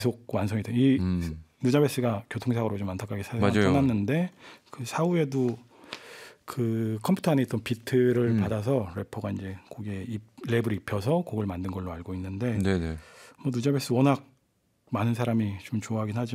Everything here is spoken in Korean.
계속 완성이 돼. 이 누자베스가 교통사고로 좀 안타깝게 세상을 떠났는데 그 사후에도 그 컴퓨터 안에 있던 비트를 받아서 래퍼가 이제 곡에 랩을 입혀서 곡을 만든 걸로 알고 있는데 뭐 누자베스 워낙 많은 사람이 좀 좋아하긴 하지만